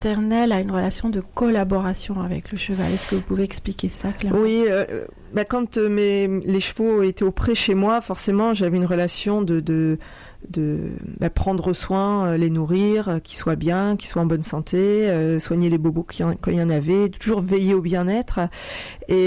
maternelle a une relation de collaboration avec le cheval. Est-ce que vous pouvez expliquer ça clairement ? Oui, quand les chevaux étaient auprès chez moi, forcément, j'avais une relation de prendre soin, les nourrir, qu'ils soient bien, qu'ils soient en bonne santé, soigner les bobos quand il y en avait, toujours veiller au bien-être. Et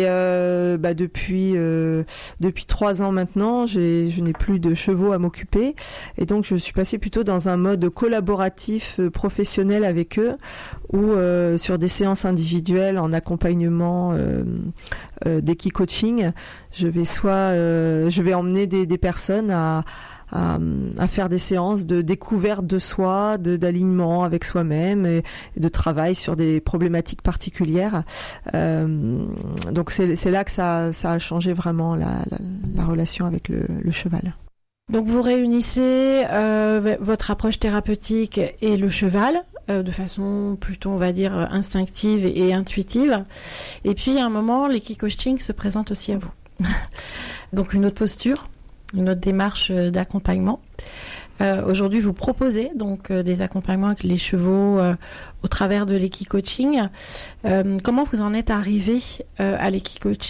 depuis 3 ans maintenant, je n'ai plus de chevaux à m'occuper, et donc je suis passée plutôt dans un mode collaboratif, professionnel avec eux, ou sur des séances individuelles en accompagnement d'équi-coaching, je vais emmener des personnes à faire des séances de découverte de soi, d'alignement avec soi-même et de travail sur des problématiques particulières. Donc c'est là que ça a changé vraiment la relation avec le cheval. Donc vous réunissez votre approche thérapeutique et le cheval de façon plutôt, on va dire, instinctive et intuitive. Et puis à un moment, l'équi-coaching se présente aussi à vous. Donc une autre posture, une autre démarche d'accompagnement. Aujourd'hui, vous proposez donc des accompagnements avec les chevaux au travers de l'équi-coaching. Comment vous en êtes arrivé à l'équi-coaching ?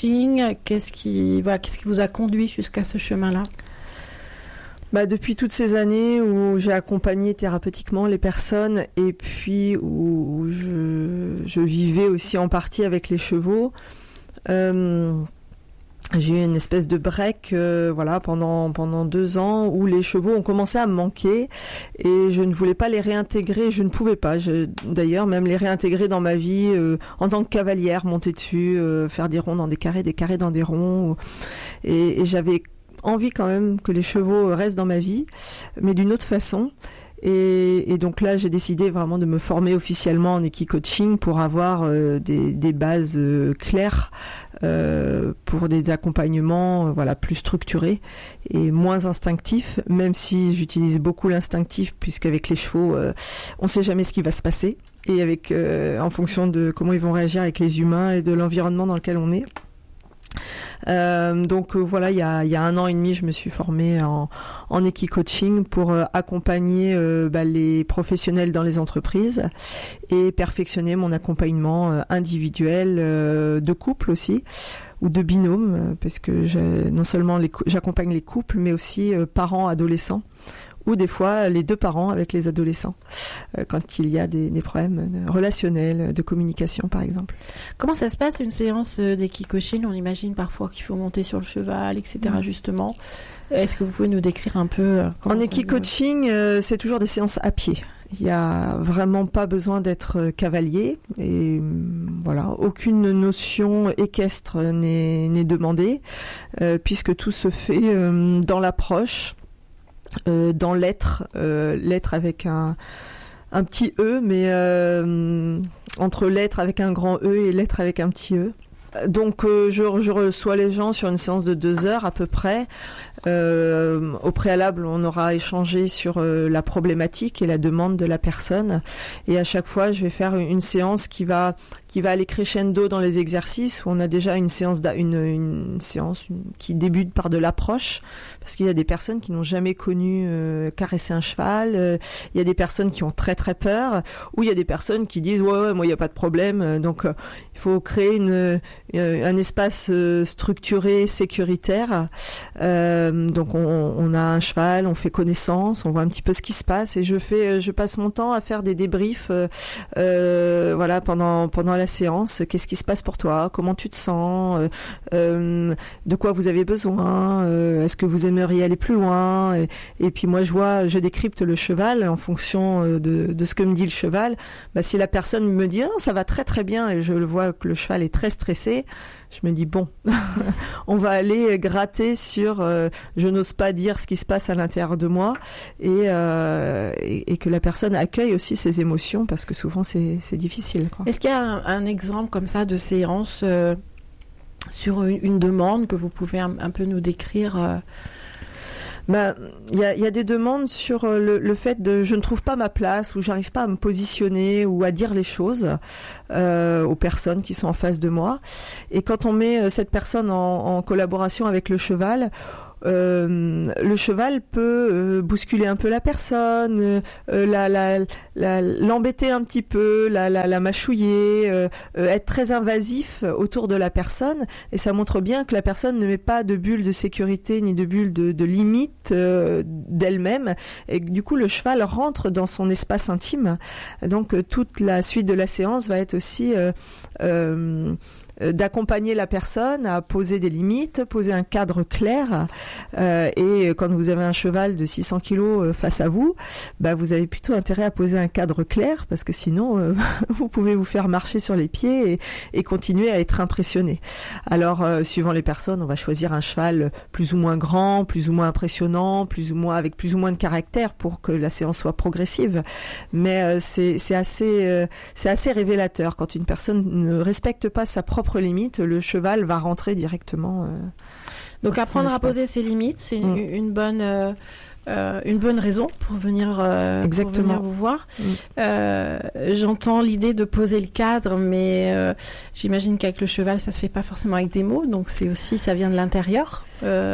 Qu'est-ce qui vous a conduit jusqu'à ce chemin-là ? Depuis toutes ces années où j'ai accompagné thérapeutiquement les personnes, et puis où je vivais aussi en partie avec les chevaux, j'ai eu une espèce de break pendant 2 ans où les chevaux ont commencé à me manquer et je ne voulais pas les réintégrer, je ne pouvais pas. D'ailleurs, même les réintégrer dans ma vie en tant que cavalière, monter dessus, faire des ronds dans des carrés dans des ronds. Et j'avais envie quand même que les chevaux restent dans ma vie, mais d'une autre façon. Et donc là, j'ai décidé vraiment de me former officiellement en équi-coaching pour avoir des bases claires pour des accompagnements plus structurés et moins instinctifs, même si j'utilise beaucoup l'instinctif, puisqu'avec les chevaux, on ne sait jamais ce qui va se passer, et en fonction de comment ils vont réagir avec les humains et de l'environnement dans lequel on est. Il y a 1 an et demi, je me suis formée en équi-coaching pour accompagner les professionnels dans les entreprises et perfectionner mon accompagnement individuel, de couple aussi, ou de binôme, parce que non seulement j'accompagne les couples, mais aussi parents, adolescents, ou des fois les 2 parents avec les adolescents, quand il y a des problèmes relationnels, de communication par exemple. Comment ça se passe une séance d'équi-coaching ? On imagine parfois qu'il faut monter sur le cheval, etc. justement. Est-ce que vous pouvez nous décrire un peu comment En équi-coaching, c'est toujours des séances à pied. Il n'y a vraiment pas besoin d'être cavalier, et aucune notion équestre n'est demandée, puisque tout se fait dans l'approche, dans l'être avec un petit E, mais entre l'être avec un grand E et l'être avec un petit E. Donc je reçois les gens sur une séance de 2 heures à peu près. Au préalable, on aura échangé sur la problématique et la demande de la personne, et à chaque fois je vais faire une séance qui va aller crescendo dans les exercices, où on a déjà une séance qui débute par de l'approche, parce qu'il y a des personnes qui n'ont jamais connu caresser un cheval, il y a des personnes qui ont très très peur, ou il y a des personnes qui disent ouais moi il n'y a pas de problème. Donc il faut créer un espace structuré, sécuritaire. Donc on a un cheval, on fait connaissance, on voit un petit peu ce qui se passe, et je passe mon temps à faire des débriefs pendant la séance. Qu'est-ce qui se passe pour toi ? Comment tu te sens ? De quoi vous avez besoin ? Est-ce que vous aimeriez aller plus loin ? Et puis moi je décrypte le cheval en fonction de ce que me dit le cheval. Si la personne me dit ça va très très bien, et je le vois que le cheval est très stressé, je me dis bon, on va aller gratter sur je n'ose pas dire ce qui se passe à l'intérieur de moi, et que la personne accueille aussi ses émotions, parce que souvent c'est difficile, quoi. Est-ce qu'il y a un exemple comme ça de séance sur une demande que vous pouvez un peu nous décrire Il y a des demandes sur le fait de je ne trouve pas ma place, ou j'arrive pas à me positionner ou à dire les choses aux personnes qui sont en face de moi. Et quand on met cette personne en collaboration avec le cheval, le cheval peut bousculer un peu la personne, l'embêter un petit peu, la mâchouiller, être très invasif autour de la personne, et ça montre bien que la personne ne met pas de bulle de sécurité ni de bulle de limite d'elle-même, et du coup le cheval rentre dans son espace intime. Donc toute la suite de la séance va être aussi d'accompagner la personne à poser des limites, poser un cadre clair, et quand vous avez un cheval de 600 kilos face à vous, vous avez plutôt intérêt à poser un cadre clair, parce que sinon vous pouvez vous faire marcher sur les pieds et continuer à être impressionné. Alors suivant les personnes, on va choisir un cheval plus ou moins grand, plus ou moins impressionnant, avec plus ou moins de caractère pour que la séance soit progressive, mais c'est assez révélateur. Quand une personne ne respecte pas sa propre limite, le cheval va rentrer directement. Donc apprendre à poser ses limites, c'est une bonne raison pour venir vous voir. J'entends l'idée de poser le cadre, mais j'imagine qu'avec le cheval, ça se fait pas forcément avec des mots. Donc ça vient de l'intérieur,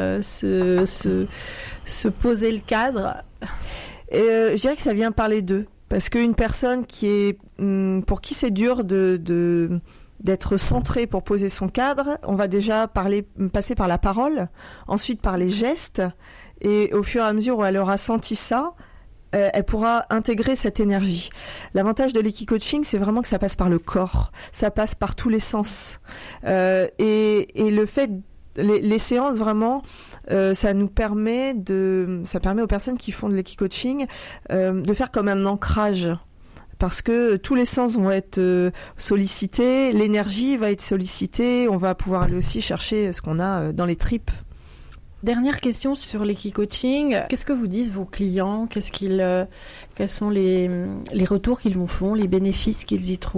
se poser le cadre. Et je dirais que ça vient par les deux, parce qu'une personne pour qui c'est dur d'être centré pour poser son cadre, on va déjà passer par la parole, ensuite par les gestes, et au fur et à mesure où elle aura senti ça, elle pourra intégrer cette énergie. L'avantage de l'équi-coaching, c'est vraiment que ça passe par le corps, ça passe par tous les sens. Et le fait, les séances vraiment, ça permet aux personnes qui font de l'équi-coaching de faire comme un ancrage. Parce que tous les sens vont être sollicités, l'énergie va être sollicitée, on va pouvoir aller aussi chercher ce qu'on a dans les tripes. Dernière question sur l'équi-coaching. Qu'est-ce que vous disent vos clients ? Quels sont les retours qu'ils vous font, les bénéfices qu'ils y trouvent ?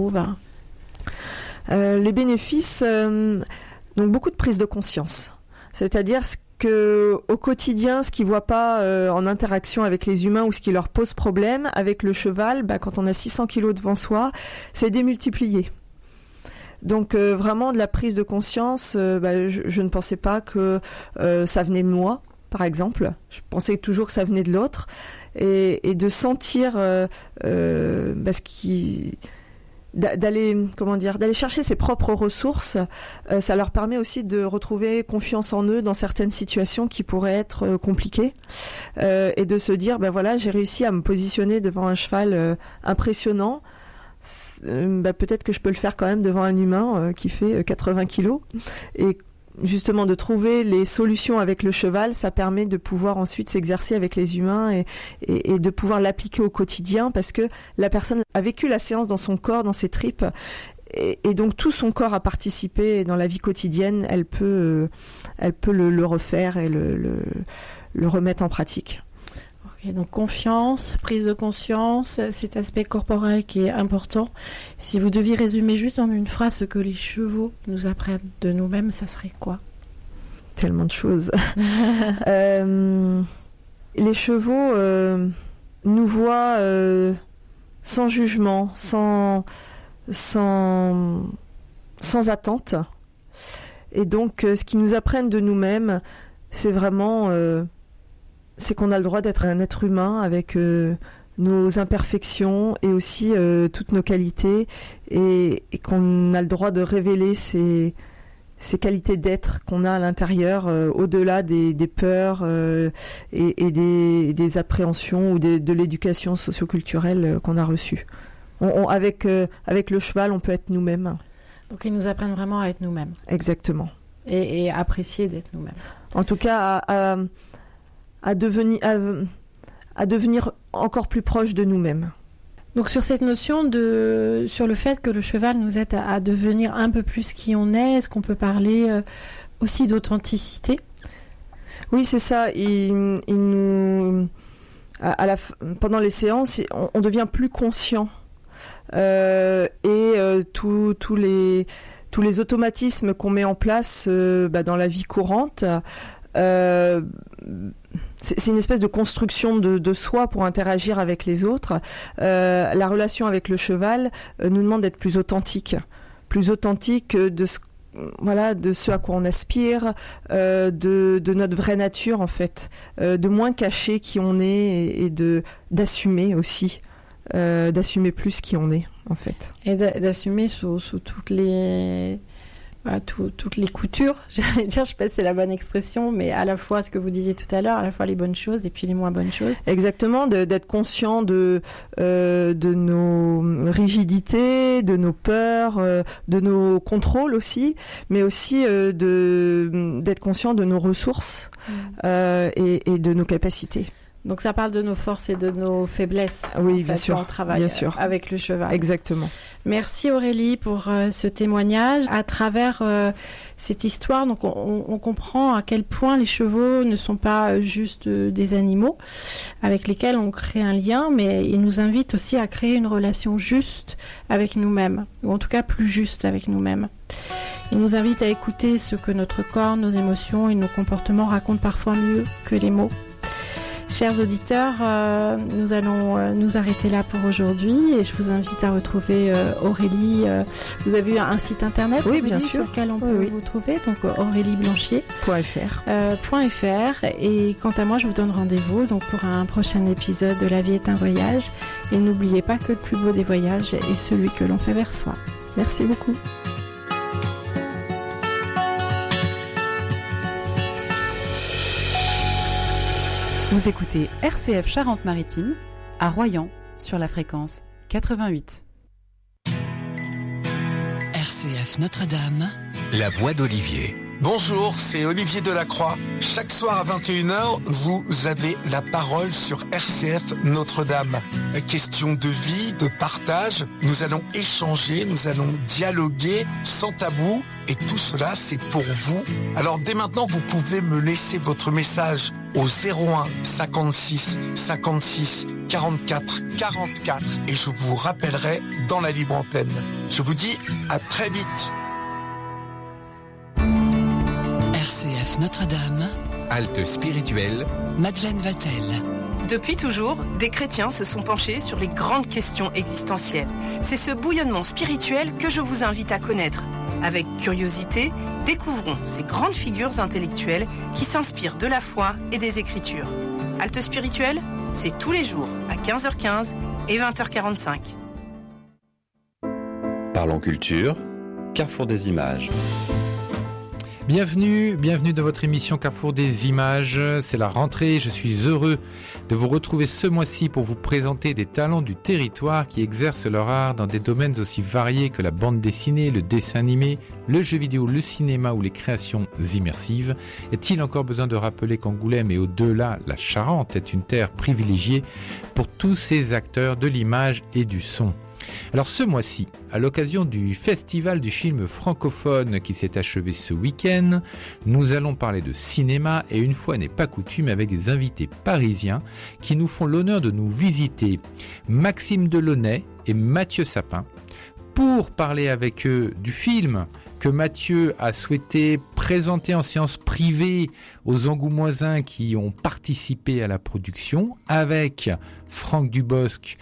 Les bénéfices, donc beaucoup de prise de conscience. C'est-à-dire au quotidien, ce qu'ils voient pas en interaction avec les humains ou ce qui leur pose problème, avec le cheval, quand on a 600 kilos devant soi, c'est démultiplié. Donc vraiment de la prise de conscience, je ne pensais pas que ça venait de moi, par exemple. Je pensais toujours que ça venait de l'autre. Et de sentir ce qui... d'aller chercher ses propres ressources, ça leur permet aussi de retrouver confiance en eux dans certaines situations qui pourraient être compliquées, et de se dire j'ai réussi à me positionner devant un cheval impressionnant, peut-être que je peux le faire quand même devant un humain qui fait 80 kilos, et justement de trouver les solutions avec le cheval, ça permet de pouvoir ensuite s'exercer avec les humains et de pouvoir l'appliquer au quotidien, parce que la personne a vécu la séance dans son corps, dans ses tripes, et donc tout son corps a participé dans la vie quotidienne, elle peut le refaire et le remettre en pratique. Ok, donc confiance, prise de conscience, cet aspect corporel qui est important. Si vous deviez résumer juste en une phrase ce que les chevaux nous apprennent de nous-mêmes, ça serait quoi ? Tellement de choses. Les chevaux nous voient sans jugement, sans attente. Et donc, ce qu'ils nous apprennent de nous-mêmes, c'est vraiment... c'est qu'on a le droit d'être un être humain avec nos imperfections et aussi toutes nos qualités, et qu'on a le droit de révéler ces qualités d'être qu'on a à l'intérieur, au-delà des peurs et des appréhensions ou de l'éducation socio-culturelle qu'on a reçue. Avec le cheval, on peut être nous-mêmes. Donc ils nous apprennent vraiment à être nous-mêmes. Exactement. Et apprécier d'être nous-mêmes. En tout cas, à devenir encore plus proche de nous-mêmes. Donc sur cette notion sur le fait que le cheval nous aide à devenir un peu plus qui on est qu'on peut parler aussi d'authenticité ? Oui, c'est ça. Pendant les séances, on devient plus conscient, tous les automatismes qu'on met en place dans la vie courante. C'est une espèce de construction de soi pour interagir avec les autres. La relation avec le cheval nous demande d'être plus authentique de ce de ce à quoi on aspire, de notre vraie nature en fait, de moins cacher qui on est et d'assumer aussi, d'assumer plus qui on est en fait. Et d'assumer sous toutes les toutes les coutures, j'allais dire, je sais pas si c'est la bonne expression, mais à la fois ce que vous disiez tout à l'heure, à la fois les bonnes choses et puis les moins bonnes choses. D'être conscient de nos rigidités, de nos peurs, de nos contrôles aussi, mais aussi d'être conscient de nos ressources et de nos capacités. Donc ça parle de nos forces et de nos faiblesses. Oui, bien sûr. On travaille avec le cheval. Exactement. Merci Aurélie pour ce témoignage. À travers cette histoire, donc on comprend à quel point les chevaux ne sont pas juste des animaux avec lesquels on crée un lien, mais ils nous invitent aussi à créer une relation juste avec nous-mêmes, ou en tout cas plus juste avec nous-mêmes. Ils nous invitent à écouter ce que notre corps, nos émotions et nos comportements racontent parfois mieux que les mots. Chers auditeurs, nous allons nous arrêter là pour aujourd'hui et je vous invite à retrouver Aurélie. Vous avez un site internet, oui, Aurélie, bien sûr, sur lequel on peut vous trouver, donc aurélieblanchier.fr. Et quant à moi, je vous donne rendez-vous donc pour un prochain épisode de La vie est un voyage. Et n'oubliez pas que le plus beau des voyages est celui que l'on fait vers soi. Merci beaucoup. Vous écoutez RCF Charente-Maritime à Royan sur la fréquence 88. RCF Notre-Dame. La voix d'Olivier. Bonjour, c'est Olivier Delacroix. Chaque soir à 21h, vous avez la parole sur RCF Notre-Dame. Question de vie, de partage. Nous allons échanger, nous allons dialoguer sans tabou. Et tout cela, c'est pour vous. Alors dès maintenant, vous pouvez me laisser votre message au 01 56 56 44 44 et je vous rappellerai dans la libre antenne. Je vous dis à très vite. RCF Notre-Dame. Halte spirituelle. Madeleine Vatel. Depuis toujours, des chrétiens se sont penchés sur les grandes questions existentielles. C'est ce bouillonnement spirituel que je vous invite à connaître. Avec curiosité, découvrons ces grandes figures intellectuelles qui s'inspirent de la foi et des Écritures. Halte spirituelle, c'est tous les jours à 15h15 et 20h45. Parlons culture, Carrefour des images. Bienvenue dans votre émission Carrefour des images. C'est la rentrée, je suis heureux de vous retrouver ce mois-ci pour vous présenter des talents du territoire qui exercent leur art dans des domaines aussi variés que la bande dessinée, le dessin animé, le jeu vidéo, le cinéma ou les créations immersives. Est-il encore besoin de rappeler qu'Angoulême et au-delà, la Charente est une terre privilégiée pour tous ces acteurs de l'image et du son? Alors ce mois-ci, à l'occasion du festival du film francophone qui s'est achevé ce week-end, nous allons parler de cinéma et une fois n'est pas coutume avec des invités parisiens qui nous font l'honneur de nous visiter, Maxime Delaunay et Mathieu Sapin, pour parler avec eux du film que Mathieu a souhaité présenter en séance privée aux Angoumoisins qui ont participé à la production, avec Franck Dubosc,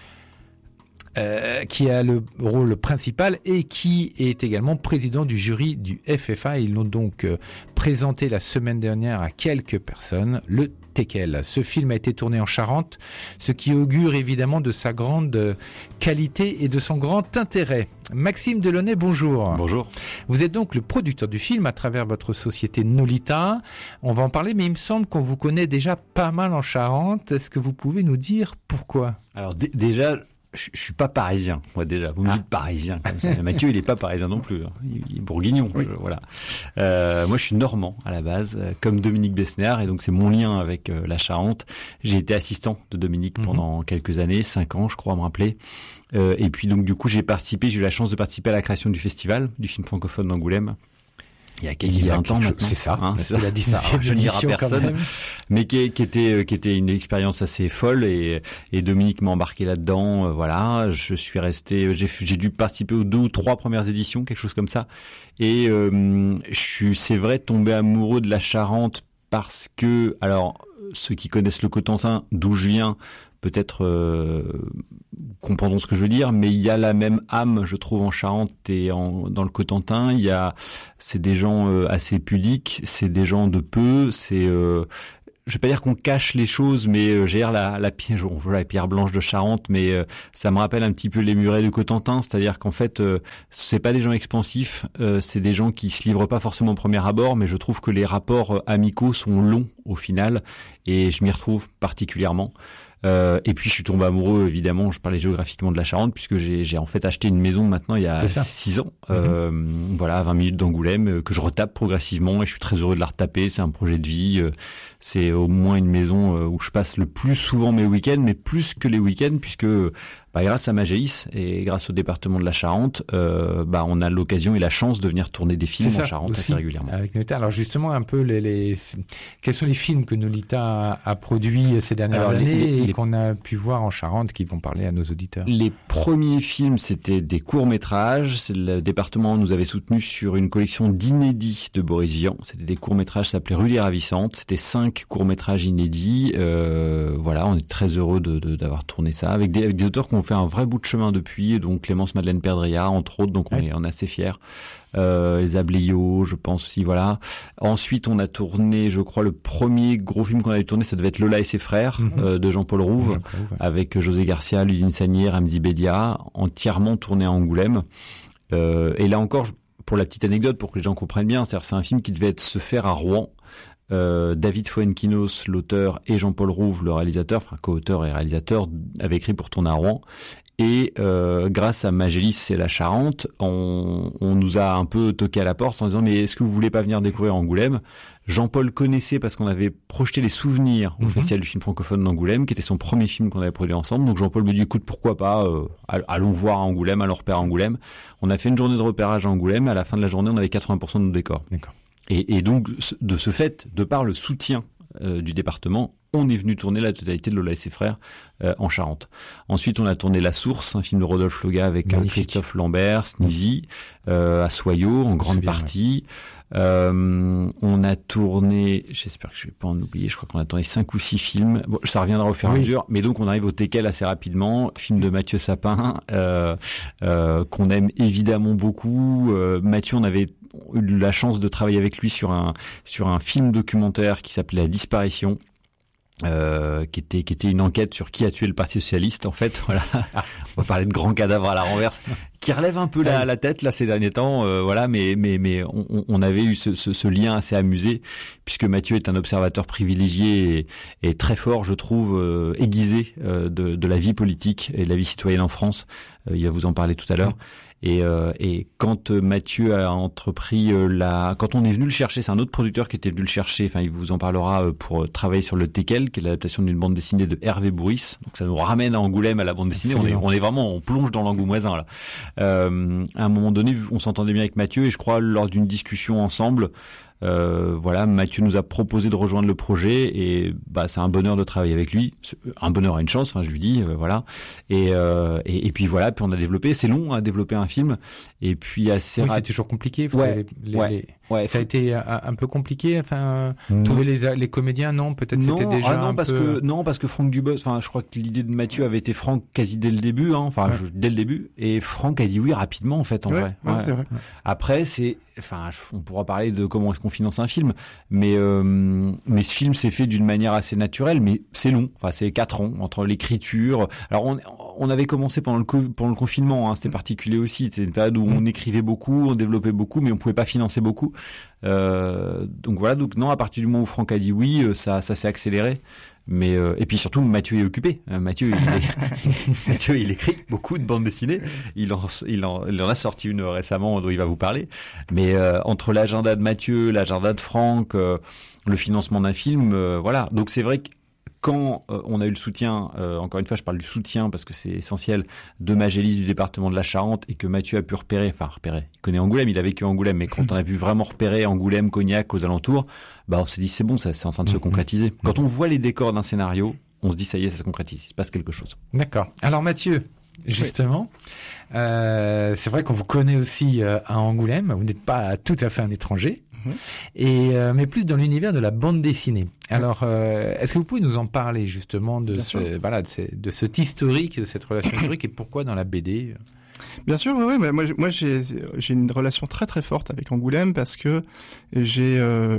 qui a le rôle principal et qui est également président du jury du FFA. Ils l'ont donc présenté la semaine dernière à quelques personnes, le Teckel. Ce film a été tourné en Charente, ce qui augure évidemment de sa grande qualité et de son grand intérêt. Maxime Delaunay, bonjour. Bonjour. Vous êtes donc le producteur du film à travers votre société Nolita. On va en parler, mais il me semble qu'on vous connaît déjà pas mal en Charente. Est-ce que vous pouvez nous dire pourquoi ? Alors déjà, je suis pas parisien, moi déjà. Vous me dites parisien comme ça. Mathieu, il est pas parisien non plus. Il est bourguignon. Oui. Voilà. Moi, je suis normand à la base, comme Dominique Besnéard, et donc c'est mon lien avec la Charente. J'ai été assistant de Dominique pendant quelques années, 5 ans, je crois me rappeler. Et puis donc du coup, j'ai eu la chance de participer à la création du festival du film francophone d'Angoulême. Il y a quasi 20 ans maintenant. C'est ça. C'est la 19e je n'irai personne. Mais qui était une expérience assez folle et Dominique m'a embarqué là-dedans. Voilà. Je suis resté, j'ai dû participer aux 2 ou 3 premières éditions, quelque chose comme ça. Et, c'est vrai, tombé amoureux de la Charente parce que, alors, ceux qui connaissent le Cotentin, d'où je viens, peut-être comprendront ce que je veux dire, mais il y a la même âme, je trouve, en Charente et dans le Cotentin. C'est des gens assez pudiques, c'est des gens de peu, je vais pas dire qu'on cache les choses, mais j'ai la pierre blanche de Charente, mais ça me rappelle un petit peu les murets du Cotentin, c'est-à-dire qu'en fait, c'est pas des gens expansifs, c'est des gens qui se livrent pas forcément au premier abord, mais je trouve que les rapports amicaux sont longs au final, et je m'y retrouve particulièrement. Et puis je suis tombé amoureux, évidemment, je parlais géographiquement de la Charente, puisque j'ai en fait acheté une maison maintenant il y a 6 ans, voilà, à 20 minutes d'Angoulême, que je retape progressivement, et je suis très heureux de la retaper. C'est un projet de vie, c'est au moins une maison où je passe le plus souvent mes week-ends, mais plus que les week-ends, puisque grâce à Magélis et grâce au département de la Charente, on a l'occasion et la chance de venir tourner des films en Charente assez régulièrement. Avec Nolita. Alors justement, un peu quels sont les films que Nolita a produits ces dernières années et qu'on a pu voir en Charente qui vont parler à nos auditeurs? Les premiers films, c'était des courts-métrages. Le département nous avait soutenus sur une collection d'inédits de Boris Vian. C'était des courts-métrages, ça s'appelait Rue des Ravissantes. C'était 5 courts-métrages inédits. Voilà, on est très heureux d'avoir tourné ça avec des auteurs qui ont fait un vrai bout de chemin depuis, donc Clémence Madeleine Perdria entre autres, donc on est assez fiers. Les Abléio, je pense aussi, voilà. Ensuite, on a tourné, je crois, le premier gros film qu'on avait tourné, ça devait être Lola et ses frères, de Jean-Paul Rouve, avec José Garcia, Ludivine Sagnier, Ramzi Bedia, entièrement tourné à Angoulême. Et là encore, pour la petite anecdote, pour que les gens comprennent bien, c'est un film qui devait se faire à Rouen. David Fuenquinos, l'auteur, et Jean-Paul Rouve, le réalisateur, enfin co-auteur et réalisateur, avaient écrit pour tourner à Rouen. Et grâce à Magélis et la Charente, on nous a un peu toqué à la porte en disant « Mais est-ce que vous voulez pas venir découvrir Angoulême ?» Jean-Paul connaissait parce qu'on avait projeté les souvenirs au Festival du film francophone d'Angoulême, qui était son premier film qu'on avait produit ensemble. Donc Jean-Paul me dit « Écoute, pourquoi pas, allons voir à Angoulême, allons repérer à Angoulême. » On a fait une journée de repérage à Angoulême. À la fin de la journée, on avait 80% de nos décors. D'accord. Et donc, de ce fait, de par le soutien du département, on est venu tourner la totalité de Lola et ses frères en Charente. Ensuite, on a tourné La Source, un film de Rodolphe Loga avec Christophe Lambert, Sneezy, à Soyaux, en grande partie. On a tourné, j'espère que je vais pas en oublier, je crois qu'on a tourné 5 ou 6 films. Bon, ça reviendra au fur et à mesure, mais donc on arrive au Teckel assez rapidement. Film de Mathieu Sapin, qu'on aime évidemment beaucoup. Mathieu, on avait eu la chance de travailler avec lui sur un film documentaire qui s'appelait La Disparition. Qui était une enquête sur qui a tué le Parti Socialiste, en fait. Voilà. On va parler de grands cadavres à la renverse, qui relève un peu la tête là ces derniers temps. Voilà, mais on avait eu ce lien assez amusé, puisque Mathieu est un observateur privilégié et très fort, je trouve, aiguisé de la vie politique et de la vie citoyenne en France. Il va vous en parler tout à l'heure. Et quand Mathieu a entrepris quand on est venu le chercher, c'est un autre producteur qui était venu le chercher, enfin il vous en parlera, pour travailler sur le Teckel, qui est l'adaptation d'une bande dessinée de Hervé Bourris. Donc ça nous ramène à Angoulême, à la bande dessinée. On plonge dans l'angoumoisin là. À un moment donné, on s'entendait bien avec Mathieu, et je crois lors d'une discussion ensemble, voilà, Mathieu nous a proposé de rejoindre le projet, et c'est un bonheur de travailler avec lui, un bonheur et une chance, enfin je lui dis, voilà, et puis voilà, puis on a développé, c'est long à développer un film, et puis assez c'est toujours compliqué. Ça a été un peu compliqué, enfin trouver les comédiens, non, peut-être c'était déjà parce que Franck Dubos, enfin je crois que l'idée de Mathieu avait été Franck quasi dès le début, dès le début, et Franck a dit oui rapidement en fait, en vrai. C'est vrai. Après on pourra parler de comment est-ce qu'on finance un film, mais ce film s'est fait d'une manière assez naturelle, mais c'est long. Enfin, c'est 4 ans entre l'écriture. Alors on avait commencé pendant le confinement, c'était particulier aussi. C'était une période où on écrivait beaucoup, on développait beaucoup, mais on pouvait pas financer beaucoup. Donc voilà. Donc non, à partir du moment où Franck a dit oui, ça s'est accéléré. Mais et puis surtout Mathieu est occupé. Mathieu il écrit beaucoup de bandes dessinées. Il en a sorti une récemment dont il va vous parler. Mais entre l'agenda de Mathieu, l'agenda de Franck, le financement d'un film, voilà. Donc c'est vrai que quand on a eu le soutien, encore une fois je parle du soutien parce que c'est essentiel, de Magélis du département de la Charente, et que Mathieu a pu repérer, il connaît Angoulême, il a vécu à Angoulême, mais quand on a pu vraiment repérer Angoulême, Cognac, aux alentours, on s'est dit c'est bon, ça c'est en train de se concrétiser. Quand on voit les décors d'un scénario, on se dit ça y est, ça se concrétise, il se passe quelque chose. D'accord. Alors Mathieu, justement, c'est vrai qu'on vous connaît aussi à Angoulême, vous n'êtes pas tout à fait un étranger. et mais plus dans l'univers de la bande dessinée. Alors, est-ce que vous pouvez nous en parler justement de cet historique, de cette relation historique, et pourquoi dans la BD? Bien sûr, oui. Moi, j'ai une relation très très forte avec Angoulême parce que j'ai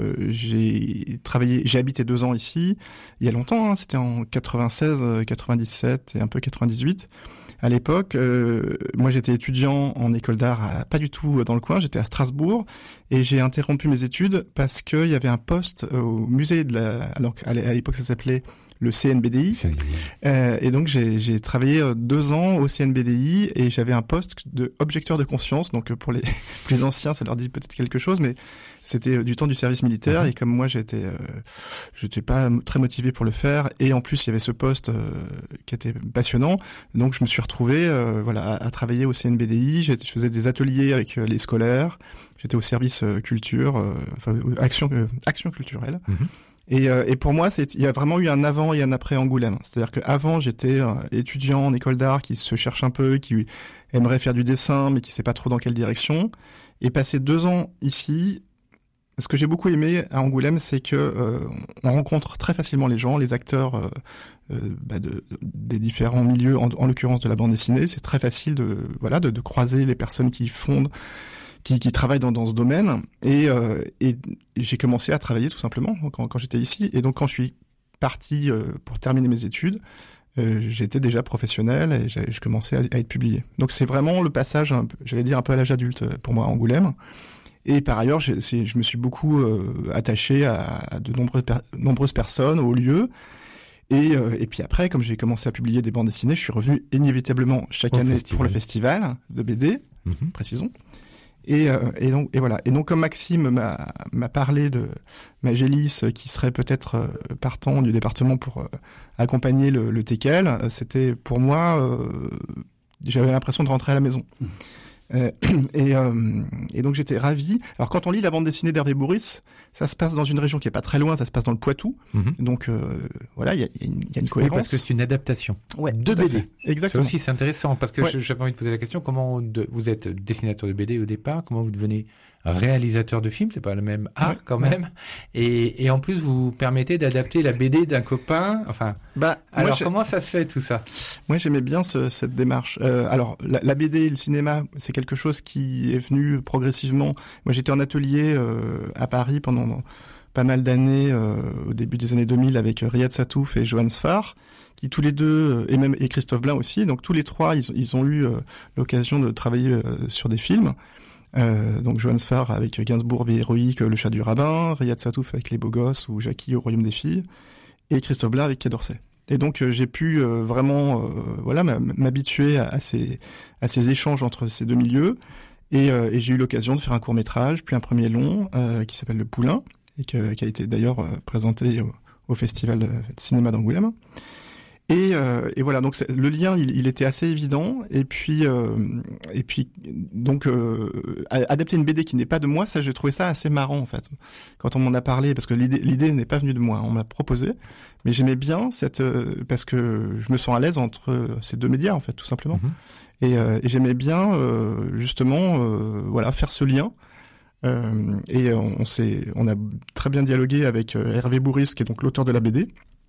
habité 2 ans ici il y a longtemps. Hein, c'était en 96, 97 et un peu 98. À l'époque, moi j'étais étudiant en école d'art, pas du tout dans le coin. J'étais à Strasbourg et j'ai interrompu mes études parce qu'il y avait un poste au musée alors à l'époque ça s'appelait le CNBDI. Et donc j'ai travaillé 2 ans au CNBDI et j'avais un poste de objecteur de conscience. Donc pour les plus anciens, ça leur dit peut-être quelque chose, mais c'était du temps du service militaire. Et comme moi j'étais pas très motivé pour le faire, et en plus il y avait ce poste qui était passionnant, donc je me suis retrouvé à travailler au CNBDI. Je faisais des ateliers avec les scolaires. J'étais au service culture, action culturelle. Et pour moi, il y a vraiment eu un avant et un après Angoulême. C'est-à-dire qu'avant, j'étais étudiant en école d'art qui se cherche un peu, qui aimerait faire du dessin, mais qui sait pas trop dans quelle direction. Et passer 2 ans ici, ce que j'ai beaucoup aimé à Angoulême, c'est que on rencontre très facilement les gens, les acteurs des différents milieux, en l'occurrence de la bande dessinée. C'est très facile de croiser les personnes qui fondent, qui travaillent dans ce domaine, et j'ai commencé à travailler tout simplement quand j'étais ici. Et donc quand je suis parti pour terminer mes études, j'étais déjà professionnel et je commençais à être publié. Donc c'est vraiment le passage, j'allais dire un peu à l'âge adulte pour moi à Angoulême. Et par ailleurs, je me suis beaucoup attaché à de nombreuses personnes, aux lieux. Et puis après, comme j'ai commencé à publier des bandes dessinées, je suis revenu inévitablement chaque année pour le festival de BD, précisons. Et voilà. Et donc comme Maxime m'a parlé de Magélis qui serait peut-être partant du département pour accompagner le TKL, c'était pour moi, j'avais l'impression de rentrer à la maison. Et donc j'étais ravi. Alors quand on lit la bande dessinée d'Hervé Bourris, ça se passe dans une région qui est pas très loin, ça se passe dans le Poitou. Donc voilà, il y a une cohérence. Oui, parce que c'est une adaptation de BD. Exactement. Ça aussi c'est intéressant parce que j'avais envie de poser la question, comment vous êtes dessinateur de BD au départ, comment vous devenez réalisateur de film, c'est pas le même art quand même, et en plus vous permettez d'adapter la BD d'un copain, alors comment ça se fait tout ça? Moi j'aimais bien cette démarche. Alors la BD et le cinéma, c'est quelque chose qui est venu progressivement. Moi j'étais en atelier à Paris pendant pas mal d'années, au début des années 2000, avec Riyad Satouf et Johan Sfar, qui tous les deux, et Christophe Blain aussi, donc tous les trois, ils ont eu l'occasion de travailler sur des films. Donc Johan Sfar avec Gainsbourg, Vie héroïque, Le chat du rabbin, Riyad Satouf avec Les beaux gosses ou Jackie au royaume des filles, et Christophe Blain avec Quai d'Orsay. Et donc j'ai pu vraiment m'habituer à ces échanges entre ces deux milieux, et j'ai eu l'occasion de faire un court-métrage, puis un premier long qui s'appelle Le Poulain, et qui a été d'ailleurs présenté au Festival de cinéma d'Angoulême. Et voilà, donc le lien il était assez évident, et puis donc adapter une BD qui n'est pas de moi, ça j'ai trouvé ça assez marrant en fait quand on m'en a parlé, parce que l'idée n'est pas venue de moi, on m'a proposé, mais j'aimais bien parce que je me sens à l'aise entre ces deux médias en fait, tout simplement. Et j'aimais bien justement faire ce lien. Et on a très bien dialogué avec Hervé Bourris, qui est donc l'auteur de la BD.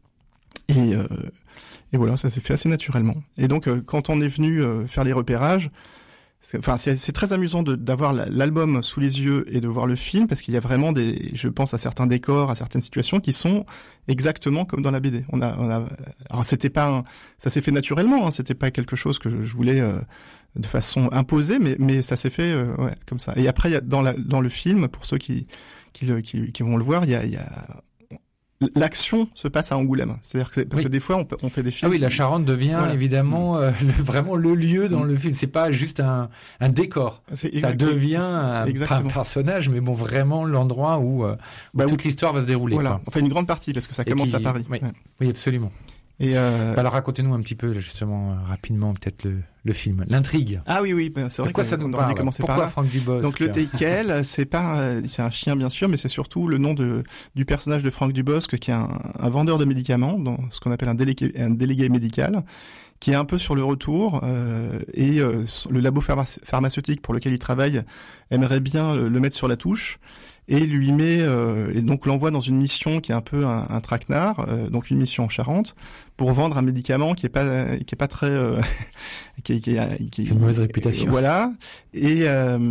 Et voilà, ça s'est fait assez naturellement. Et donc, quand on est venu faire les repérages, c'est très amusant d'avoir l'album sous les yeux et de voir le film, parce qu'il y a vraiment je pense à certains décors, à certaines situations qui sont exactement comme dans la BD. Alors c'était pas, ça s'est fait naturellement, hein, c'était pas quelque chose que je voulais de façon imposée, mais ça s'est fait comme ça. Et après, dans le film, pour ceux qui vont le voir, il y a l'action se passe à Angoulême. C'est-à-dire que parce que des fois on fait des films. Ah oui, la Charente devient évidemment vraiment le lieu dans le film. C'est pas juste un décor. Ça devient un personnage, mais bon, vraiment l'endroit où toute l'histoire va se dérouler. Voilà. On fait une grande partie parce que ça commence à Paris. Oui, absolument. Et alors racontez-nous un petit peu justement rapidement peut-être le film, l'intrigue. Ah oui, c'est vrai. Pourquoi ça nous parle? Pourquoi Franck Dubosc? Donc le TKL, c'est un chien bien sûr, mais c'est surtout le nom du personnage de Franck Dubosc, qui est un vendeur de médicaments, dans ce qu'on appelle un délégué médical, qui est un peu sur le retour, et le labo pharmaceutique pour lequel il travaille aimerait bien le mettre sur la touche. et lui met et donc l'envoie dans une mission qui est un peu un traquenard, donc une mission en Charente, pour vendre un médicament qui est pas très qui a une mauvaise réputation. Voilà, et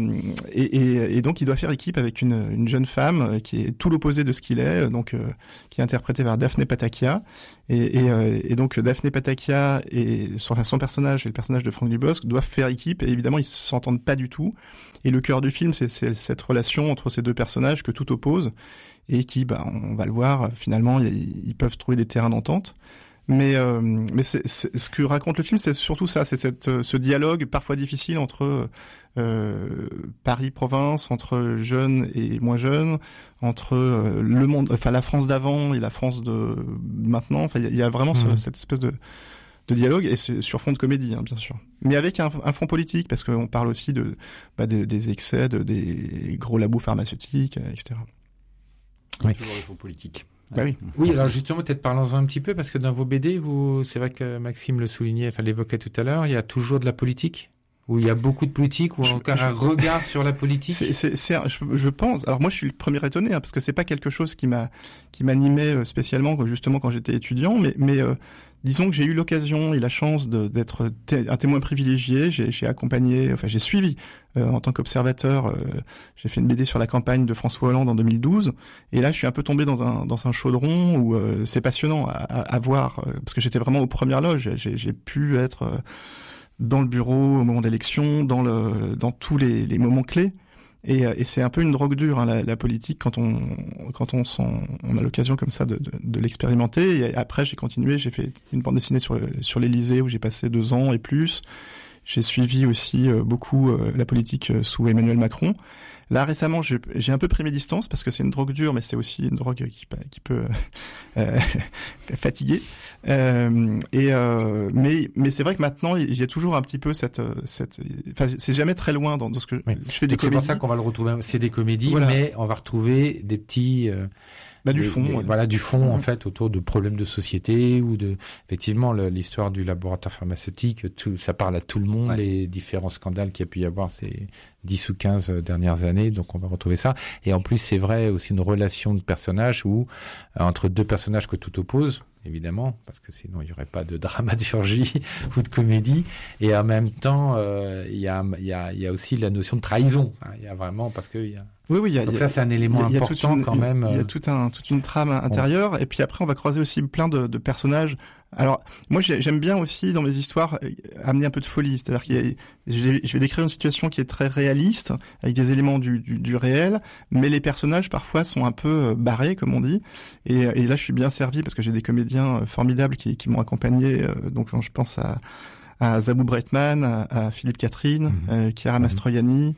donc il doit faire équipe avec une jeune femme qui est tout l'opposé de ce qu'il est, donc qui est interprétée par Daphné Patakia, et donc Daphné Patakia et son personnage et le personnage de Franck Dubosc doivent faire équipe, et évidemment ils s'entendent pas du tout. Et le cœur du film, c'est cette relation entre ces deux personnages que tout oppose, et qui, on va le voir, finalement, ils peuvent trouver des terrains d'entente. Mais c'est ce que raconte le film, c'est surtout ça, c'est ce dialogue parfois difficile entre Paris-province, entre jeunes et moins jeunes, entre le monde, enfin la France d'avant et la France de maintenant. Enfin, il y a vraiment cette espèce de dialogue, et c'est sur fond de comédie, bien sûr. Mais avec un fond politique, parce qu'on parle aussi des excès, des gros labos pharmaceutiques, etc. Oui. Toujours le fond politique. Bah oui. Oui, alors justement, peut-être parlons-en un petit peu, parce que dans vos BD, c'est vrai que Maxime le soulignait, enfin l'évoquait tout à l'heure, il y a toujours de la politique, où il y a beaucoup de politique, ou encore un regard sur la politique. Je pense. Alors moi, je suis le premier étonné, parce que c'est pas quelque chose qui m'animait spécialement, justement quand j'étais étudiant, mais disons que j'ai eu l'occasion et la chance d'être un témoin privilégié. J'ai accompagné, j'ai suivi en tant qu'observateur. J'ai fait une BD sur la campagne de François Hollande en 2012. Et là, je suis un peu tombé dans un chaudron où c'est passionnant à voir, parce que j'étais vraiment aux premières loges. J'ai pu être dans le bureau au moment d'élection, dans tous les moments clés. Et c'est un peu une drogue dure, la politique, quand on a l'occasion comme ça de l'expérimenter. Et après, j'ai continué, j'ai fait une bande dessinée sur l'Élysée où j'ai passé 2 ans et plus. J'ai suivi aussi beaucoup la politique sous Emmanuel Macron. Là, récemment, j'ai un peu pris mes distances parce que c'est une drogue dure, mais c'est aussi une drogue qui peut fatiguer. Mais c'est vrai que maintenant, il y a toujours un petit peu enfin, c'est jamais très loin dans ce que je fais des comédies. C'est pour ça qu'on va le retrouver. C'est des comédies, voilà. Mais on va retrouver des petits. Du fond. Voilà, du fond, en fait, autour de problèmes de société ou effectivement, l'histoire du laboratoire pharmaceutique, ça parle à tout le monde, les différents scandales qu'il y a pu y avoir ces 10 ou 15 dernières années. Donc, on va retrouver ça. Et en plus, c'est vrai aussi une relation de personnages entre deux personnages que tout oppose, évidemment, parce que sinon, il n'y aurait pas de dramaturgie ou de comédie. Et en même temps, il y a aussi la notion de trahison. Il y a vraiment, parce que Oui, donc ça, c'est un élément important quand même. Il y a toute une trame intérieure, et puis après, on va croiser aussi plein de personnages. Alors, moi, j'aime bien aussi, dans mes histoires, amener un peu de folie. C'est-à-dire je vais décrire une situation qui est très réaliste, avec des éléments du réel, mais les personnages, parfois, sont un peu barrés, comme on dit. Et là, je suis bien servi, parce que j'ai des comédiens formidables qui m'ont accompagné. Donc, je pense à Zabou Breitman, à Philippe Catherine, Chiara Mastroianni,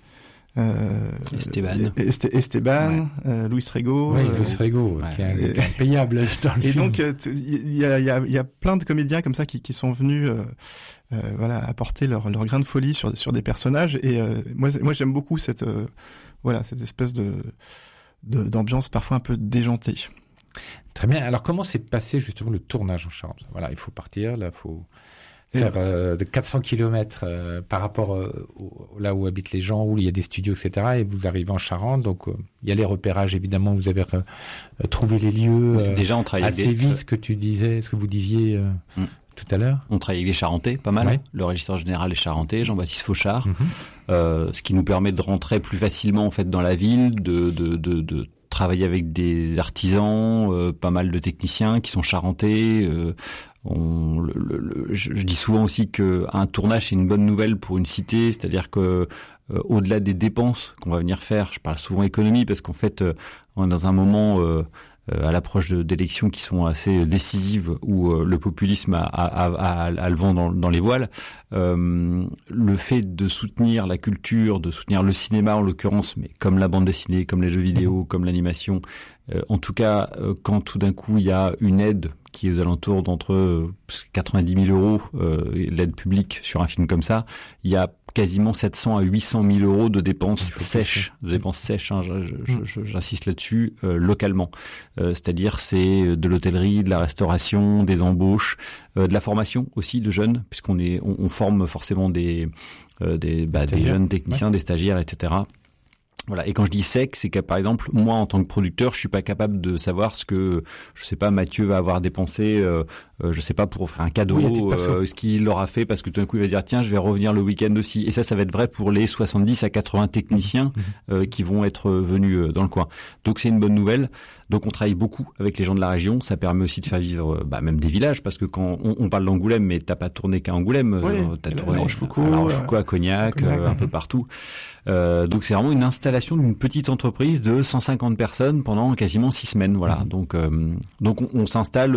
Esteban, Luis Rego. Oui, Luis Rego, qui est impayable dans le film. Et donc, il y a plein de comédiens comme ça qui sont venus apporter leur grain de folie sur des personnages. Et moi j'aime beaucoup cette espèce d'ambiance parfois un peu déjantée. Très bien. Alors, comment s'est passé justement le tournage en Charente ? Voilà, il faut partir, là, faut faire de 400 km par rapport là où habitent les gens, où il y a des studios, etc. Et vous arrivez en Charente, donc il y a les repérages, évidemment, vous avez trouvé les lieux. Déjà, on travaille assez vite, ce que vous disiez tout à l'heure. On travaille avec les Charentais, pas mal. Ouais. Le régisseur général est charentais, Jean-Baptiste Fauchard, ce qui nous permet de rentrer plus facilement en fait dans la ville, de travailler avec des artisans, pas mal de techniciens qui sont charentais. Je dis souvent aussi qu'un tournage c'est une bonne nouvelle pour une cité, c'est-à-dire que au-delà des dépenses qu'on va venir faire, je parle souvent économie parce qu'en fait on est dans un moment à l'approche d'élections qui sont assez décisives où le populisme a le vent dans les voiles. Le fait de soutenir la culture, de soutenir le cinéma en l'occurrence, mais comme la bande dessinée, comme les jeux vidéo, comme l'animation, en tout cas quand tout d'un coup il y a une aide qui est aux alentours d'entre 90 000 euros, l'aide publique sur un film comme ça, il y a quasiment 700 à 800 000 euros de dépenses sèches, j'insiste là-dessus, localement. C'est-à-dire c'est de l'hôtellerie, de la restauration, des embauches, de la formation aussi de jeunes, puisqu'on forme forcément des jeunes techniciens, des stagiaires, etc. Voilà. Et quand je dis sec, c'est que par exemple, moi en tant que producteur, je suis pas capable de savoir ce que, je sais pas, Mathieu va avoir dépensé, je sais pas, pour offrir un cadeau, ce qu'il aura fait, parce que tout d'un coup il va dire tiens, je vais revenir le week-end aussi. Et ça va être vrai pour les 70 à 80 techniciens qui vont être venus dans le coin. Donc c'est une bonne nouvelle. Donc on travaille beaucoup avec les gens de la région. Ça permet aussi de faire vivre même des villages, parce que quand on parle d'Angoulême, mais t'as pas tourné qu'à Angoulême, t'as tourné à Rochefoucauld, à Cognac, un peu partout. Donc c'est vraiment une installation d'une petite entreprise de 150 personnes pendant quasiment 6 semaines. Voilà. Donc on s'installe.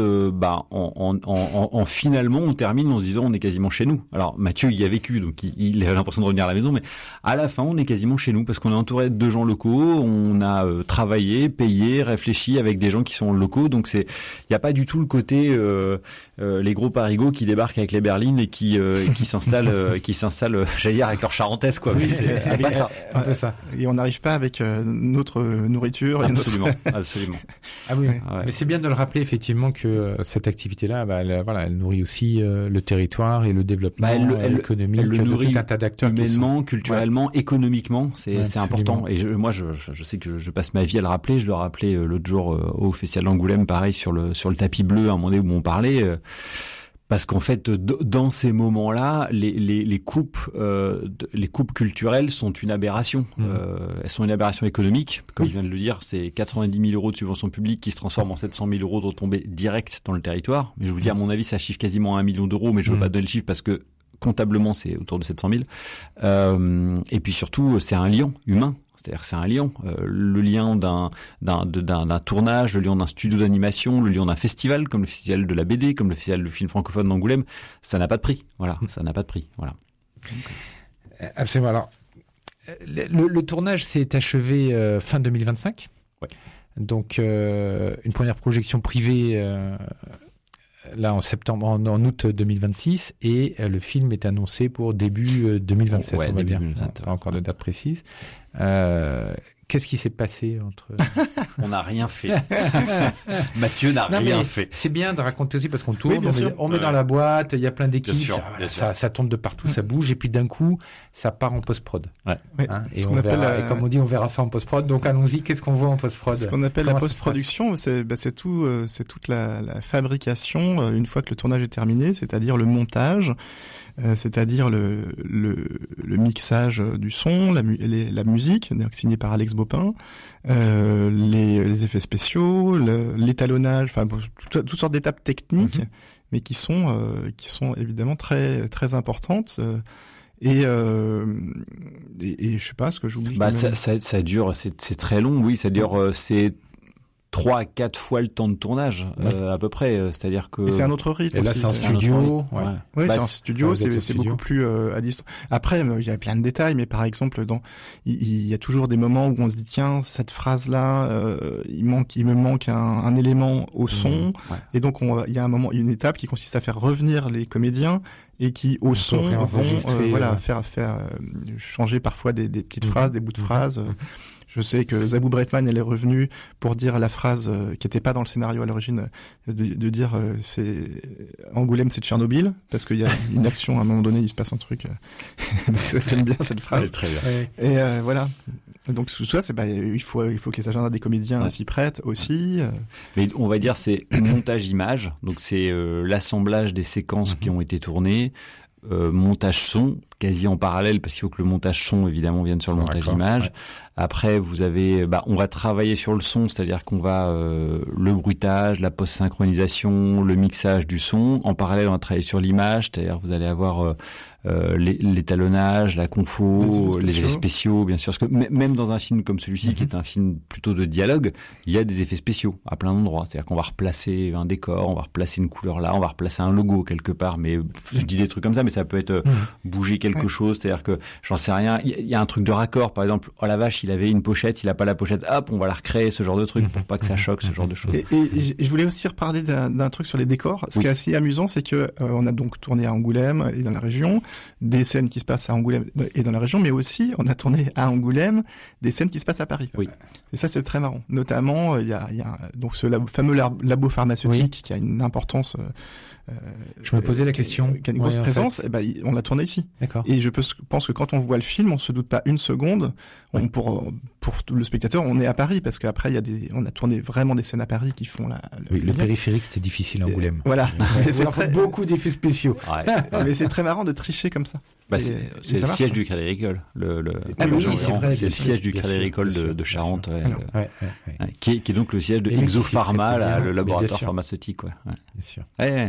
En finalement on termine en se disant on est quasiment chez nous. Alors Mathieu y a vécu, donc il a l'impression de revenir à la maison, mais à la fin on est quasiment chez nous parce qu'on est entouré de gens locaux. On a travaillé, payé, réfléchi avec des gens qui sont locaux. Donc il y a pas du tout le côté les gros parigots qui débarquent avec les berlines et qui s'installent, j'allais dire avec leur charentaise quoi. Mais c'est pas ça. Et on n'arrive pas avec notre nourriture. Absolument. Ah oui. Ouais. Mais c'est bien de le rappeler effectivement que cette activité-là, elle nourrit aussi le territoire et le développement économique. Elle le nourrit tout un tas d'acteurs humainement, culturellement, économiquement. C'est important. Et moi, je sais que je passe ma vie à le rappeler. Je le rappelais l'autre jour au Festival d'Angoulême, pareil sur le tapis bleu, à un moment donné où on parlait. Parce qu'en fait, dans ces moments-là, les coupes culturelles sont une aberration. Elles sont une aberration économique. Comme je viens de le dire, c'est 90 000 euros de subventions publiques qui se transforment en 700 000 euros de retombées directes dans le territoire. Mais je vous dis, à mon avis, ça chiffre quasiment à 1 million d'euros, mais je veux pas donner le chiffre parce que comptablement, c'est autour de 700 000. Et puis surtout, c'est un lien humain. C'est-à-dire que c'est un lien, le lien d'un tournage, le lien d'un studio d'animation, le lien d'un festival comme le festival de la BD, comme le festival de film francophone d'Angoulême, ça n'a pas de prix. Voilà, ça n'a pas de prix. Voilà. Absolument. Alors, le tournage s'est achevé fin 2025. Ouais. Donc, une première projection privée là en août 2026 et le film est annoncé pour début 2027. Ouais, on va dire. 2027. Pas encore de date précise. Qu'est-ce qui s'est passé entre... On n'a rien fait. Mathieu n'a rien fait. C'est bien de raconter aussi parce qu'on tourne, on met dans la boîte, il y a plein d'équipes, ça tourne de partout, ça bouge et puis d'un coup, ça part en post-prod. Ouais. Et comme on dit, on verra ça en post-prod. Donc allons-y, qu'est-ce qu'on voit en post-prod? Ce qu'on appelle la post-production, c'est toute la fabrication une fois que le tournage est terminé, c'est-à-dire le montage. C'est-à-dire le mixage du son, la musique, signée par Alex Baupin, les effets spéciaux, l'étalonnage, enfin toutes sortes d'étapes techniques, mais qui sont évidemment très très importantes. Et je sais pas ce que j'oublie. Ça dure, c'est très long, oui, ça dure, c'est 3 à 4 fois le temps de tournage, à peu près. C'est-à-dire que... Et c'est un autre rythme. Et là, aussi, c'est un studio. C'est un studio, c'est beaucoup plus à distance. Après, il y a plein de détails, mais par exemple, il y a toujours des moments où on se dit, tiens, cette phrase-là, il me manque un élément au son. Et donc, il y a une étape qui consiste à faire revenir les comédiens et qui, au son, vont faire changer parfois des petites phrases, des bouts de phrases. Je sais que Zabou Breitman, elle est revenue pour dire la phrase qui n'était pas dans le scénario à l'origine, de dire c'est Angoulême, c'est Tchernobyl, parce qu'il y a une action à un moment donné, il se passe un truc. Donc j'aime bien cette phrase. Très bien. Et voilà. Donc tout ça, il faut que les agendas des comédiens s'y prêtent aussi. Mais on va dire c'est montage image, donc c'est l'assemblage des séquences qui ont été tournées. Montage son quasi en parallèle parce qu'il faut que le montage son évidemment vienne sur le montage image. Après vous avez on va travailler sur le son, c'est-à-dire qu'on va le bruitage, la post-synchronisation, le mixage du son. En parallèle on va travailler sur l'image, c'est-à-dire vous allez avoir l'étalonnage, la confo, les effets spéciaux, bien sûr. Parce que même dans un film comme celui-ci, qui est un film plutôt de dialogue, il y a des effets spéciaux à plein d'endroits. C'est-à-dire qu'on va replacer un décor, on va replacer une couleur là, on va replacer un logo quelque part. Mais je dis des trucs comme ça, mais ça peut être bouger quelque chose. C'est-à-dire que j'en sais rien. Il y a un truc de raccord, par exemple. Oh la vache, il avait une pochette, il a pas la pochette. Hop, on va la recréer, ce genre de truc pour pas que ça choque, ce genre de choses. Et je voulais aussi reparler d'un truc sur les décors. Ce qui est assez amusant, c'est que on a donc tourné à Angoulême et dans la région. Des scènes qui se passent à Angoulême et dans la région, mais aussi on a tourné à Angoulême des scènes qui se passent à Paris. Oui. Et ça c'est très marrant. Notamment il y a donc ce fameux labo pharmaceutique qui a une importance. Je me posais la question. Qui a une grosse présence. On l'a tourné ici. D'accord. D'accord. Et je pense que quand on voit le film, on se doute pas une seconde. Pour le spectateur, on est à Paris parce qu'après on a tourné vraiment des scènes à Paris qui font le périphérique, c'était difficile à Angoulême. Voilà. C'est beaucoup d'effets spéciaux. Mais c'est très marrant de tricher comme ça. C'est le siège du Crédit Agricole. C'est le siège du Crédit Agricole de Charente, qui est donc le siège de Exopharma, le laboratoire pharmaceutique. Bien sûr.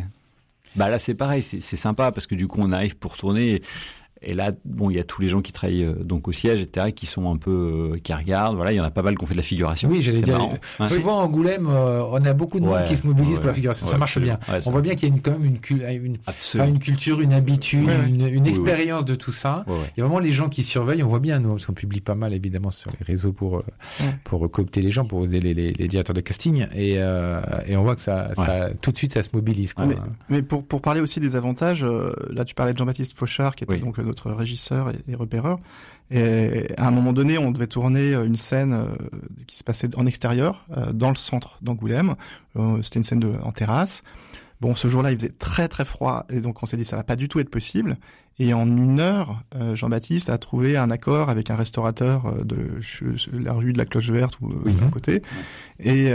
Bah là c'est pareil, c'est sympa parce que du coup on arrive pour tourner et là il y a tous les gens qui travaillent donc au siège etc qui sont un peu qui regardent, voilà, il y en a pas mal qui ont fait de la figuration. Oui, j'allais dire souvent à Angoulême on a beaucoup de monde qui se mobilise pour la figuration, ça marche bien. On voit bien qu'il y a quand même une culture, une habitude, une expérience de tout ça. Il y a vraiment les gens qui surveillent, on voit bien nous parce qu'on publie pas mal évidemment sur les réseaux pour coopter les gens, pour aider les directeurs de casting et on voit que ça tout de suite ça se mobilise quoi. Mais pour parler aussi des avantages, là tu parlais de Jean-Baptiste Fauchard qui était donc notre régisseur et repéreur. Et à un moment donné, on devait tourner une scène qui se passait en extérieur, dans le centre d'Angoulême. C'était une scène en terrasse. Bon, ce jour-là, il faisait très très froid, et donc on s'est dit ça va pas du tout être possible. Et en 1 heure, Jean-Baptiste a trouvé un accord avec un restaurateur de la rue de la Cloche Verte ou à côté. Et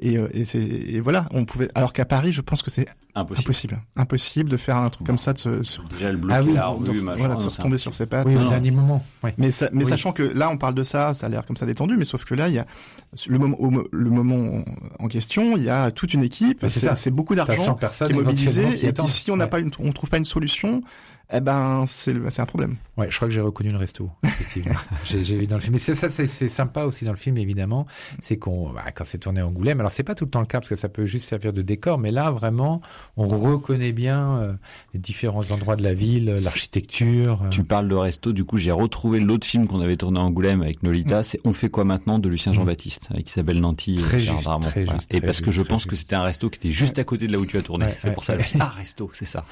voilà, on pouvait. Alors qu'à Paris, je pense que c'est impossible de faire un truc comme ça, déjà le bloquer la rue, se retomber sur ses pattes. Oui, au dernier moment. Mais sachant que là, on parle de ça a l'air comme ça détendu, mais sauf que là, il y a le moment en question, il y a toute une équipe. C'est beaucoup d'argent qui est mobilisé. Et puis si on trouve pas une solution, eh ben c'est un problème. Ouais, je crois que j'ai reconnu le resto. Effectivement, j'ai vu dans le film. Mais c'est sympa aussi dans le film évidemment, c'est quand c'est tourné à Angoulême. Alors c'est pas tout le temps le cas parce que ça peut juste servir de décor, mais là vraiment on reconnaît bien les différents endroits de la ville, l'architecture. Tu parles de resto, du coup j'ai retrouvé l'autre film qu'on avait tourné à Angoulême avec Nolita, c'est On fait quoi maintenant de Lucien Jean-Baptiste avec Isabelle Nanty. Très juste. Et parce que je pense que c'était un resto qui était juste à côté de là où tu as tourné. C'est pour ça. Resto, c'est ça.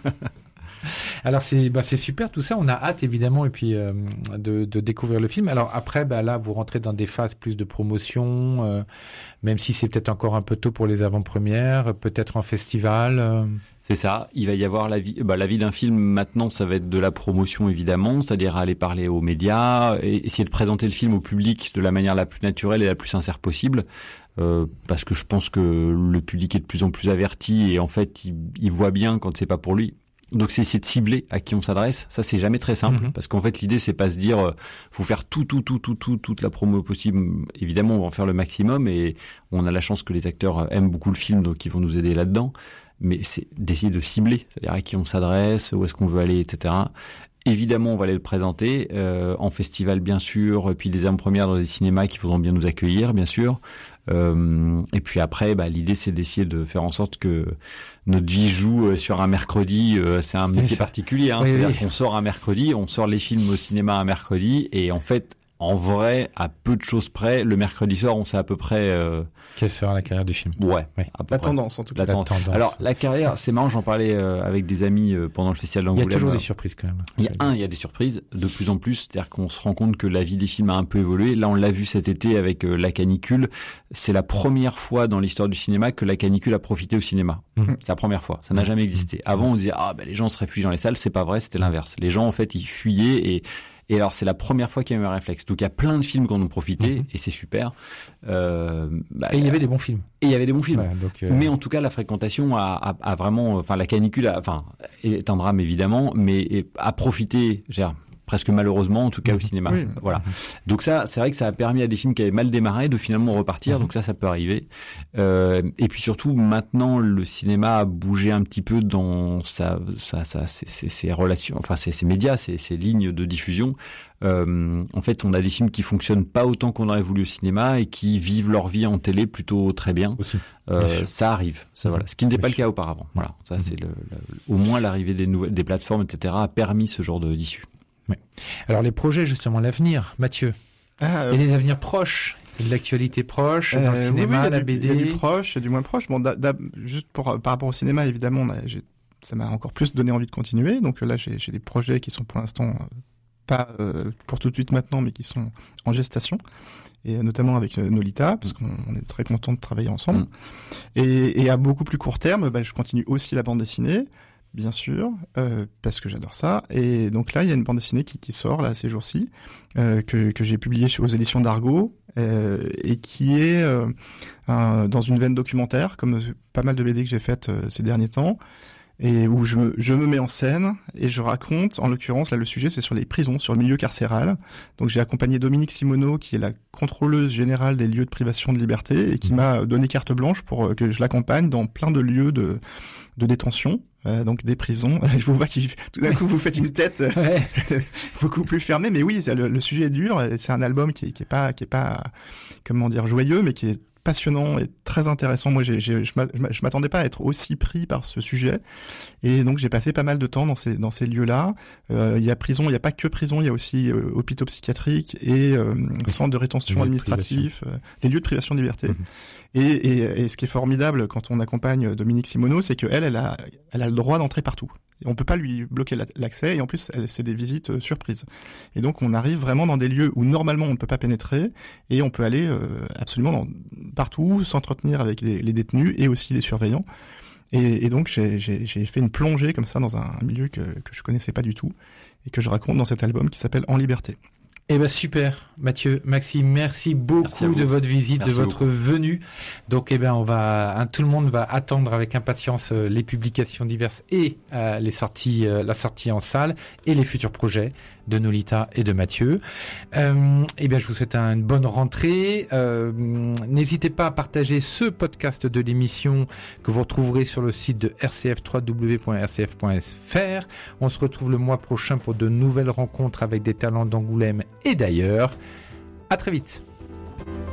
Alors c'est super tout ça, on a hâte évidemment et puis de découvrir le film. Alors après là vous rentrez dans des phases plus de promotion, même si c'est peut-être encore un peu tôt pour les avant-premières, peut-être en festival. C'est ça, il va y avoir la vie d'un film maintenant, ça va être de la promotion évidemment, c'est-à-dire aller parler aux médias, et essayer de présenter le film au public de la manière la plus naturelle et la plus sincère possible. Parce que je pense que le public est de plus en plus averti et en fait il voit bien quand c'est pas pour lui. Donc c'est essayer de cibler à qui on s'adresse. Ça c'est jamais très simple parce qu'en fait l'idée c'est pas se dire faut faire toute la promo possible. Évidemment on va en faire le maximum et on a la chance que les acteurs aiment beaucoup le film donc ils vont nous aider là-dedans. Mais c'est d'essayer de cibler, c'est-à-dire à qui on s'adresse, où est-ce qu'on veut aller, etc. Évidemment, on va aller le présenter en festival, bien sûr, et puis des avant-premières dans des cinémas qui voudront bien nous accueillir, bien sûr. Et puis après, l'idée, c'est d'essayer de faire en sorte que notre vie joue sur un mercredi. C'est un métier particulier, hein. C'est-à-dire qu'on sort un mercredi, on sort les films au cinéma un mercredi, et en fait, en vrai, à peu de choses près, le mercredi soir, on sait à peu près... Quelle sera la carrière du film ? Ouais. La tendance, en tout cas. Alors, la carrière, c'est marrant, j'en parlais avec des amis pendant le festival d'Angoulême. Il y a toujours des surprises, quand même. Il y a des surprises, de plus en plus. C'est-à-dire qu'on se rend compte que la vie des films a un peu évolué. Là, on l'a vu cet été avec la canicule. C'est la première fois dans l'histoire du cinéma que la canicule a profité au cinéma. C'est la première fois. Ça n'a jamais existé. Avant, on disait, les gens se réfugient dans les salles. C'est pas vrai, c'était l'inverse. Les gens, en fait, ils fuyaient et alors, c'est la première fois qu'il y a eu un réflexe. Donc, il y a plein de films qui en ont profité, et c'est super. Et il y avait des bons films. Voilà, mais en tout cas, la fréquentation a vraiment... Enfin, la canicule est un drame, évidemment, mais a profité, presque malheureusement, en tout cas au cinéma. Oui. Voilà. Donc ça, c'est vrai que ça a permis à des films qui avaient mal démarré de finalement repartir. Donc ça peut arriver. Et puis surtout, maintenant, le cinéma a bougé un petit peu dans ses relations, enfin ses médias, ses lignes de diffusion. En fait, on a des films qui fonctionnent pas autant qu'on aurait voulu au cinéma et qui vivent leur vie en télé plutôt très bien. Ça arrive. Voilà. Ce qui n'était pas le cas auparavant. Voilà. Ça, c'est au moins l'arrivée des plateformes, etc., a permis ce genre d'issue. Ouais. Alors les projets, justement, l'avenir, Mathieu. Il y a des avenirs proches, de l'actualité proche, dans le cinéma, la BD. Il y a du proche, il y a du moins proche. Bon, juste par rapport au cinéma, évidemment, ça m'a encore plus donné envie de continuer. Donc là, j'ai des projets qui sont pour l'instant pas pour tout de suite maintenant, mais qui sont en gestation. Et notamment avec Nolita, parce qu'on est très contents de travailler ensemble. Et à beaucoup plus court terme, je continue aussi la bande dessinée. bien sûr, parce que j'adore ça. Et donc là, il y a une bande dessinée qui sort là ces jours-ci, que j'ai publiée aux éditions d'Argo, et qui est dans une veine documentaire, comme pas mal de BD que j'ai faites ces derniers temps, et où je me mets en scène et je raconte, en l'occurrence là le sujet c'est sur les prisons, sur le milieu carcéral. Donc j'ai accompagné Dominique Simoneau qui est la contrôleuse générale des lieux de privation de liberté et qui m'a donné carte blanche pour que je l'accompagne dans plein de lieux de détention, donc des prisons. Je vous vois qui tout d'un coup vous faites une tête beaucoup plus fermée, mais oui, le sujet est dur. C'est un album qui est pas comment dire joyeux, mais qui est passionnant et très intéressant. Moi, je m'attendais pas à être aussi pris par ce sujet, et donc j'ai passé pas mal de temps dans ces lieux-là. Il y a prison, il y a pas que prison, il y a aussi hôpitaux psychiatriques et centres de rétention administratifs, les lieux de privation de liberté. Et ce qui est formidable quand on accompagne Dominique Simoneau, c'est que elle a le droit d'entrer partout. Et on peut pas lui bloquer l'accès, et en plus, c'est des visites surprises. Et donc, on arrive vraiment dans des lieux où normalement on ne peut pas pénétrer, et on peut aller absolument partout, s'entretenir avec les détenus et aussi les surveillants. Et donc, j'ai fait une plongée comme ça dans un milieu que je connaissais pas du tout, et que je raconte dans cet album qui s'appelle En Liberté. Eh ben super, Mathieu, Maxime, merci beaucoup de votre visite, de votre venue. Donc tout le monde va attendre avec impatience les publications diverses et la sortie en salle et les futurs projets de Nolita et de Mathieu. Je vous souhaite une bonne rentrée. N'hésitez pas à partager ce podcast de l'émission que vous retrouverez sur le site de RCF, www.rcf.fr. On se retrouve le mois prochain pour de nouvelles rencontres avec des talents d'Angoulême et d'ailleurs. À très vite.